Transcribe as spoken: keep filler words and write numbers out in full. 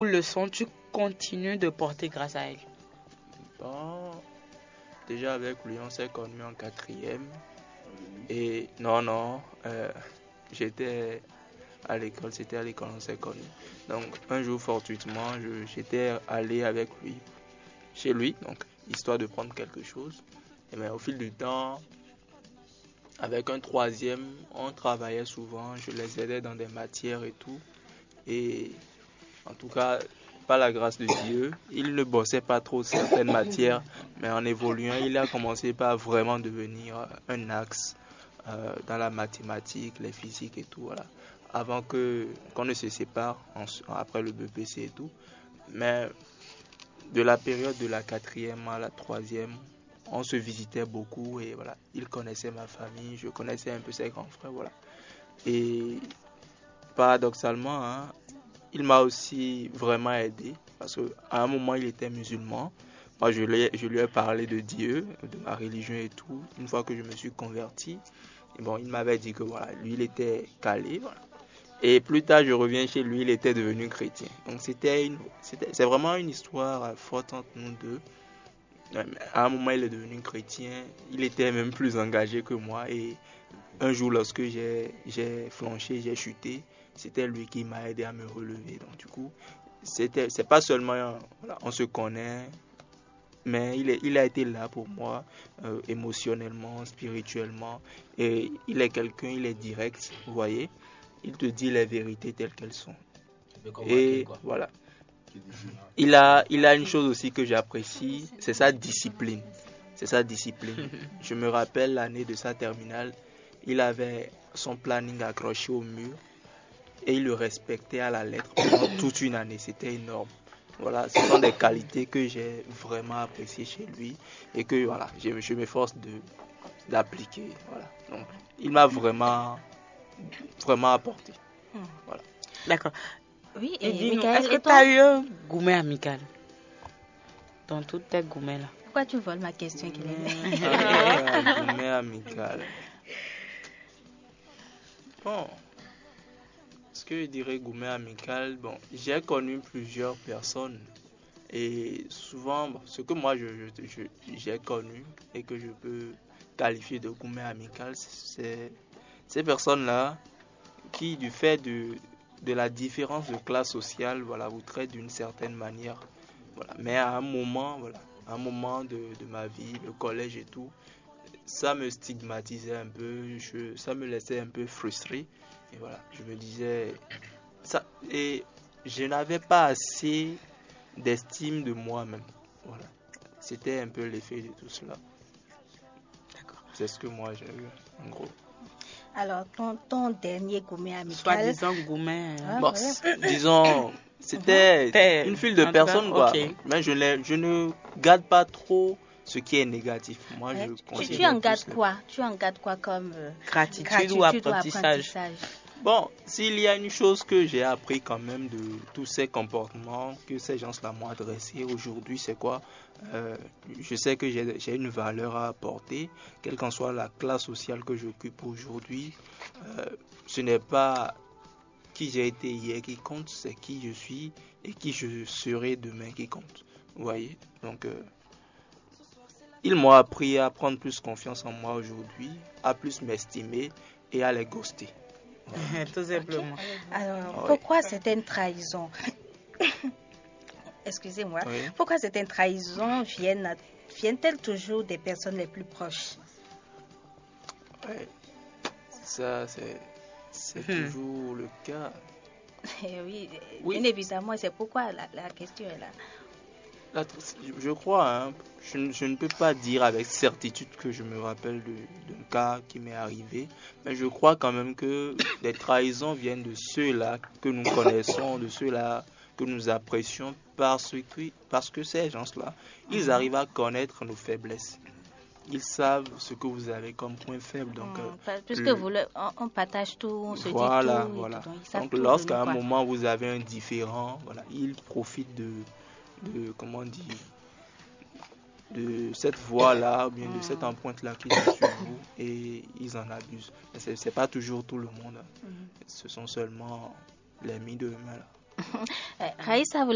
leçons tu continues de porter grâce à elle? Bon, déjà avec lui, on s'est connus en quatrième. Et non, non, euh, j'étais à l'école, c'était à l'école, on s'est connus. Donc, un jour, fortuitement, je, j'étais allé avec lui, chez lui, donc, histoire de prendre quelque chose. Et bien, au fil du temps, avec un troisième, on travaillait souvent, je les aidais dans des matières et tout. Et en tout cas, par la grâce de Dieu, il ne bossait pas trop certaines matières, mais en évoluant, il a commencé par vraiment devenir un axe euh, dans la mathématique, les physiques et tout, voilà. Avant que qu'on ne se sépare, en, après le B P C et tout. Mais de la période de la quatrième à la troisième, on se visitait beaucoup et voilà. Il connaissait ma famille, je connaissais un peu ses grands frères, voilà. Et paradoxalement, hein, il m'a aussi vraiment aidé parce qu'à un moment, il était musulman. Moi, je lui, ai, je lui ai parlé de Dieu, de ma religion et tout. Une fois que je me suis converti, et bon, il m'avait dit que voilà, lui, il était calé. Voilà. Et plus tard, je reviens chez lui, il était devenu chrétien. Donc, c'était une, c'était, c'est vraiment une histoire forte entre nous deux. À un moment, il est devenu chrétien. Il était même plus engagé que moi. Et un jour, lorsque j'ai, j'ai flanché, j'ai chuté, c'était lui qui m'a aidé à me relever. Donc, du coup, c'était, c'est pas seulement, voilà, on se connaît, mais il, est, il a été là pour moi, euh, émotionnellement, spirituellement. Et il est quelqu'un, il est direct, vous voyez. Il te dit les vérités telles qu'elles sont. Et voilà. Il a, il a une chose aussi que j'apprécie, c'est sa discipline. C'est sa discipline. Je me rappelle l'année de sa terminale, il avait son planning accroché au mur et il le respectait à la lettre pendant toute une année. C'était énorme. Voilà, ce sont des qualités que j'ai vraiment appréciées chez lui et que voilà, je, je m'efforce de d'appliquer. Voilà. Donc, il m'a vraiment, vraiment apporté. Voilà. D'accord. Oui, et, et dis-nous, Michael, est-ce que et tu as eu un gourmet amical dans toutes tes gourmets là? Pourquoi tu voles ma question, Kylian? Ah, un gourmet amical. Bon, ce que je dirais gourmet amical, bon, j'ai connu plusieurs personnes et souvent, bon, ce que moi je, je, je, j'ai connu et que je peux qualifier de gourmet amical, c'est ces personnes-là qui, du fait de, de la différence de classe sociale, voilà, vous traitent d'une certaine manière. Voilà. Mais à un moment, voilà, à un moment de, de ma vie, le collège et tout, ça me stigmatisait un peu, je, ça me laissait un peu frustré. Et voilà, je me disais, ça, et je n'avais pas assez d'estime de moi-même. Voilà, c'était un peu l'effet de tout cela. D'accord. C'est ce que moi j'ai eu, en gros. Alors, ton, ton dernier gourmet amical. Soi-disant gourmet. Ah, bon, voilà. disons, c'était T'es- une file de en tout personnes, cas, quoi. ok. Mais je, l'ai- je ne garde pas trop ce qui est négatif. Moi, Ouais, je tu, considère tu en gardes plus le- quoi? Tu en gardes quoi comme euh, Gratitude, gratitude ou apprentissage. Bon, s'il y a une chose que j'ai appris quand même de tous ces comportements que ces gens-là m'ont adressé aujourd'hui, c'est quoi? Euh, je sais que j'ai, j'ai une valeur à apporter, quelle qu'en soit la classe sociale que j'occupe aujourd'hui. Euh, ce n'est pas qui j'ai été hier qui compte, c'est qui je suis et qui je serai demain qui compte. Vous voyez? Donc, euh, ils m'ont appris à prendre plus confiance en moi aujourd'hui, à plus m'estimer et à les ghoster. Tout simplement. Ok. Alors, Oui. pourquoi certaines trahisons Excusez-moi. Oui. Pourquoi certaines trahisons viennent, viennent-elles toujours des personnes les plus proches? Ouais. Ça, c'est, c'est Hmm. toujours le cas. Eh oui, Oui. bien évidemment, c'est pourquoi la, la question est là. Là, je crois, hein, je, ne- je ne peux pas dire avec certitude que je me rappelle de- d'un cas qui m'est arrivé, mais je crois quand même que les trahisons viennent de ceux-là que nous connaissons, de ceux-là que nous apprécions, parce que, parce que ces gens-là, ils arrivent à connaître nos faiblesses. Ils savent ce que vous avez comme point faible. Donc, Hmm, euh, pa- puisque le- vous le- on, on partage tout, on se voilà, dit tout. et voilà. tout, donc ils savent Donc, tout de lorsqu'à nous, un quoi. moment vous avez un différend, voilà, ils profitent de, de comment dire, de cette voie-là, ou bien de cette Hmm. empreinte-là qu'ils ont sur vous, et ils en abusent. Mais c'est, c'est pas toujours tout le monde. Hmm. Ce sont seulement les mis de main là. Euh, Raïssa, vous